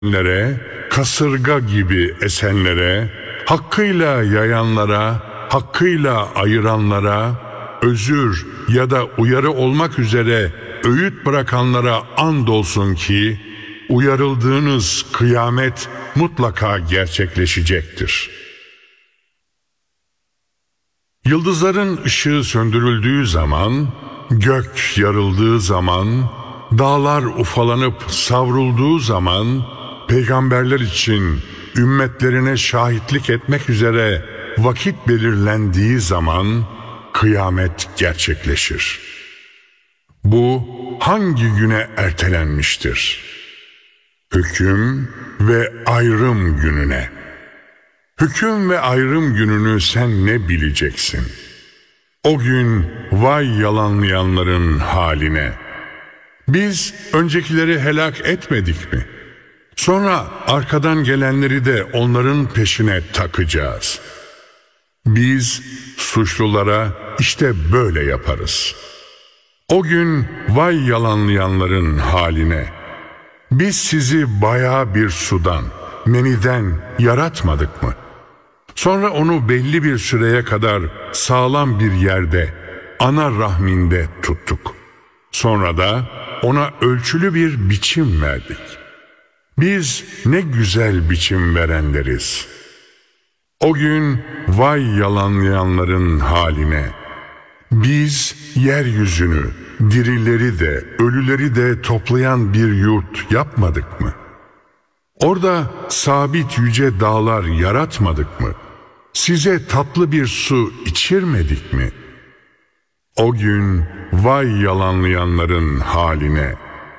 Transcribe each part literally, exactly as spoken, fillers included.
Lere, kasırga gibi esenlere, hakkıyla yayanlara, hakkıyla ayıranlara, özür ya da uyarı olmak üzere öğüt bırakanlara andolsun ki, uyarıldığınız kıyamet mutlaka gerçekleşecektir. Yıldızların ışığı söndürüldüğü zaman, gök yarıldığı zaman, dağlar ufalanıp savrulduğu zaman, peygamberler için ümmetlerine şahitlik etmek üzere vakit belirlendiği zaman kıyamet gerçekleşir. Bu hangi güne ertelenmiştir? Hüküm ve ayrım gününe. Hüküm ve ayrım gününü sen ne bileceksin? O gün vay yalanlayanların haline. Biz öncekileri helak etmedik mi? Sonra arkadan gelenleri de onların peşine takacağız. Biz suçlulara işte böyle yaparız. O gün vay yalanlayanların haline. Biz sizi bayağı bir sudan, meniden yaratmadık mı? Sonra onu belli bir süreye kadar sağlam bir yerde, ana rahminde tuttuk. Sonra da ona ölçülü bir biçim verdik. Biz ne güzel biçim verenleriz. O gün vay yalanlayanların haline. Biz yeryüzünü, dirileri de, ölüleri de toplayan bir yurt yapmadık mı? Orada sabit yüce dağlar yaratmadık mı? Size tatlı bir su içirmedik mi? O gün vay yalanlayanların haline.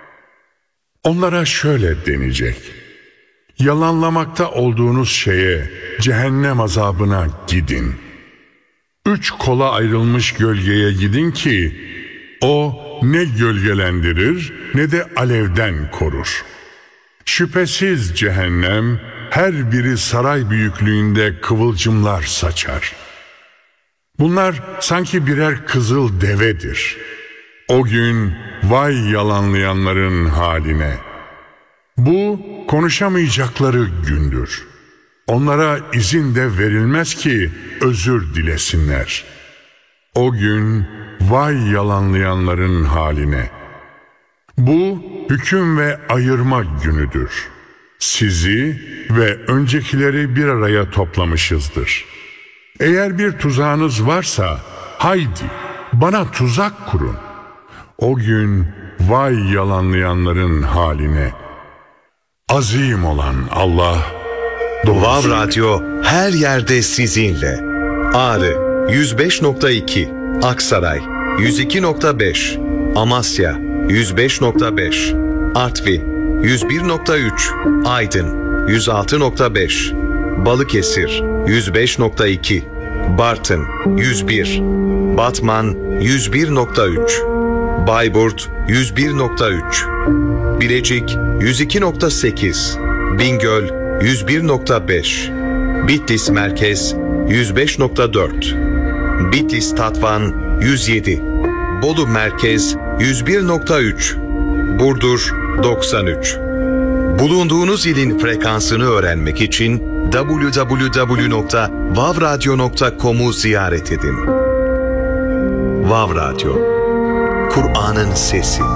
Onlara şöyle denecek: yalanlamakta olduğunuz şeye, cehennem azabına gidin. Üç kola ayrılmış gölgeye gidin ki o ne gölgelendirir ne de alevden korur. Şüphesiz cehennem her biri saray büyüklüğünde kıvılcımlar saçar. Bunlar sanki birer kızıl devedir. O gün vay yalanlayanların haline. Bu konuşamayacakları gündür. Onlara izin de verilmez ki özür dilesinler. O gün vay yalanlayanların haline. Bu hüküm ve ayırma günüdür. Sizi ve öncekileri bir araya toplamışızdır. Eğer bir tuzağınız varsa haydi bana tuzak kurun. O gün vay yalanlayanların haline. Azim olan Allah doğrusu... Vav Radyo her yerde sizinle. Ağrı yüz beş nokta iki, Aksaray yüz iki nokta beş, Amasya yüz beş nokta beş, Artvin yüz bir nokta üç, Aydın yüz altı nokta beş, Balıkesir yüz beş nokta iki, Bartın yüz bir, Batman yüz bir nokta üç, Bayburt yüz bir nokta üç, Bilecik yüz iki nokta sekiz, Bingöl yüz bir nokta beş, Bitlis Merkez yüz beş nokta dört, Bitlis Tatvan yüz yedi, Bolu Merkez yüz bir nokta üç, Burdur doksan üç. Bulunduğunuz ilin frekansını öğrenmek için double-u double-u double-u nokta vav radyo nokta com'u ziyaret edin. Vav Radyo, Kur'an'ın sesi.